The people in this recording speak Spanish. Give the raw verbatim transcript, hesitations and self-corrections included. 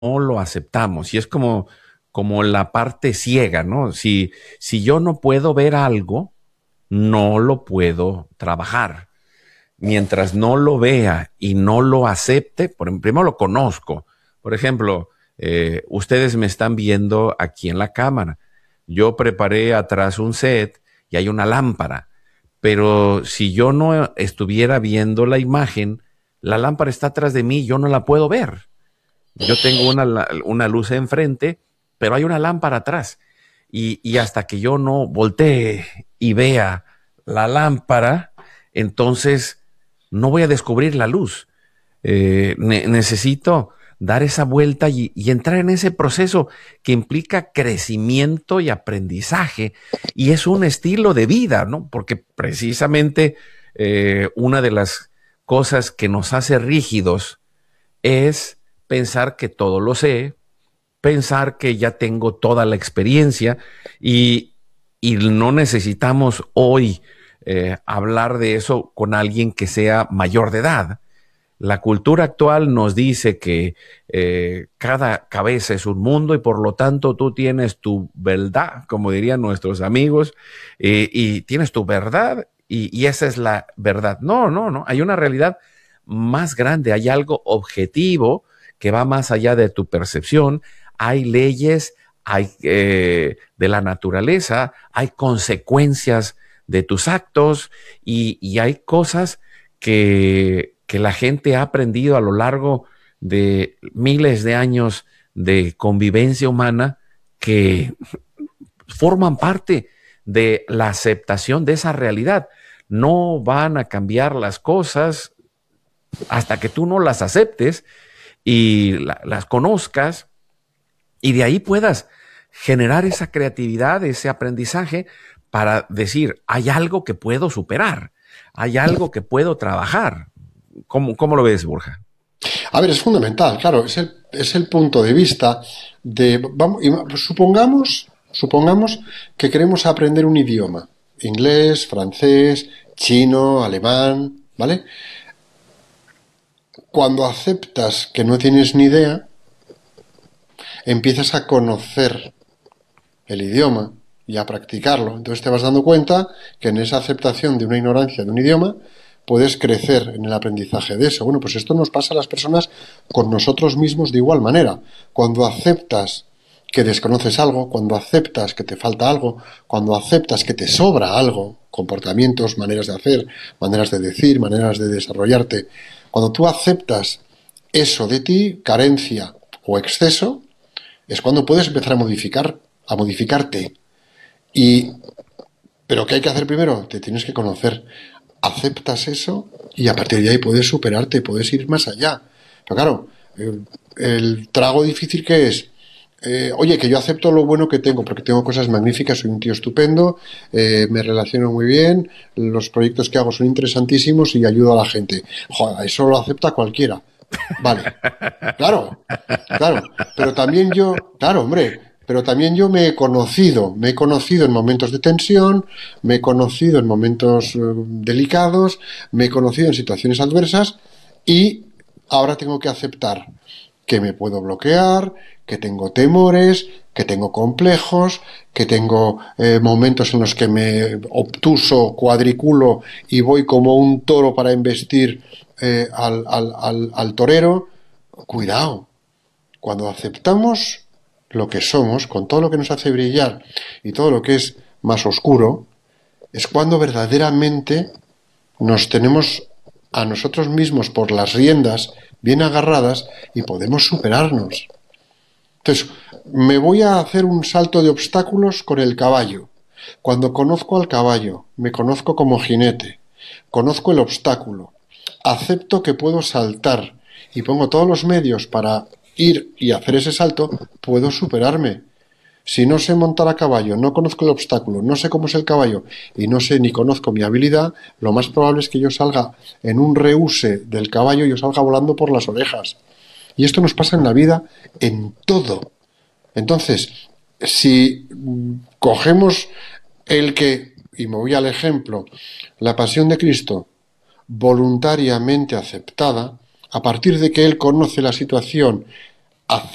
no lo aceptamos y es como, como la parte ciega, ¿no? Si, si yo no puedo ver algo, no lo puedo trabajar. Mientras no lo vea y no lo acepte, por, primero lo conozco. Por ejemplo, eh, ustedes me están viendo aquí en la cámara. Yo preparé atrás un set y hay una lámpara, pero si yo no estuviera viendo la imagen, la lámpara está atrás de mí, yo no la puedo ver. Yo tengo una, una luz enfrente, pero hay una lámpara atrás. Y, y hasta que yo no voltee y vea la lámpara, entonces no voy a descubrir la luz. Eh, ne necesito dar esa vuelta y, y entrar en ese proceso que implica crecimiento y aprendizaje. Y es un estilo de vida, ¿no? Porque precisamente eh, una de las cosas que nos hace rígidos es pensar que todo lo sé, pensar que ya tengo toda la experiencia y, y no necesitamos hoy eh, hablar de eso con alguien que sea mayor de edad. La cultura actual nos dice que eh, cada cabeza es un mundo y por lo tanto tú tienes tu verdad, como dirían nuestros amigos, eh, y tienes tu verdad y, y esa es la verdad. No, no, no, hay una realidad más grande, hay algo objetivo que va más allá de tu percepción, hay leyes, hay eh, de la naturaleza, hay consecuencias de tus actos y, y hay cosas que, que la gente ha aprendido a lo largo de miles de años de convivencia humana que forman parte de la aceptación de esa realidad. No van a cambiar las cosas hasta que tú no las aceptes y la, las conozcas y de ahí puedas generar esa creatividad, ese aprendizaje para decir, hay algo que puedo superar, hay algo que puedo trabajar. ¿Cómo, cómo lo ves, Borja? A ver, es fundamental, claro, es el, es el punto de vista de, vamos, supongamos, supongamos que queremos aprender un idioma, inglés, francés, chino, alemán, ¿vale? Cuando aceptas que no tienes ni idea, empiezas a conocer el idioma y a practicarlo. Entonces te vas dando cuenta que en esa aceptación de una ignorancia de un idioma puedes crecer en el aprendizaje de eso. Bueno, pues esto nos pasa a las personas con nosotros mismos de igual manera. Cuando aceptas que desconoces algo, cuando aceptas que te falta algo, cuando aceptas que te sobra algo, comportamientos, maneras de hacer, maneras de decir, maneras de desarrollarte, cuando tú aceptas eso de ti, carencia o exceso, es cuando puedes empezar a modificar, a modificarte. Y, ¿pero qué hay que hacer primero? Te tienes que conocer. Aceptas eso y a partir de ahí puedes superarte, puedes ir más allá. Pero claro, el, el trago difícil que es, eh, oye, que yo acepto lo bueno que tengo, porque tengo cosas magníficas, soy un tío estupendo, eh, me relaciono muy bien, los proyectos que hago son interesantísimos y ayudo a la gente. Joder, eso lo acepta cualquiera. Vale, claro, claro, pero también yo, claro, hombre, pero también yo me he conocido, me he conocido en momentos de tensión, me he conocido en momentos eh, delicados, me he conocido en situaciones adversas y ahora tengo que aceptar que me puedo bloquear, que tengo temores, que tengo complejos, que tengo eh, momentos en los que me obtuso, cuadriculo y voy como un toro para embestir eh, al, al, al, al torero. Cuidado, cuando aceptamos lo que somos, con todo lo que nos hace brillar y todo lo que es más oscuro, es cuando verdaderamente nos tenemos a nosotros mismos por las riendas bien agarradas y podemos superarnos. Entonces, me voy a hacer un salto de obstáculos con el caballo. Cuando conozco al caballo, me conozco como jinete, conozco el obstáculo, acepto que puedo saltar y pongo todos los medios para ir y hacer ese salto, puedo superarme. Si no sé montar a caballo, no conozco el obstáculo, no sé cómo es el caballo y no sé ni conozco mi habilidad, lo más probable es que yo salga en un rehúse del caballo y yo salga volando por las orejas. Y esto nos pasa en la vida en todo. Entonces, si cogemos el que, y me voy al ejemplo, la pasión de Cristo, voluntariamente aceptada, a partir de que Él conoce la situación,